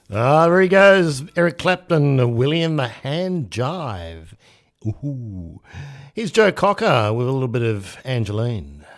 There he goes, Eric Clapton, William the Hand Jive. Ooh. Here's Joe Cocker with a little bit of Angeline.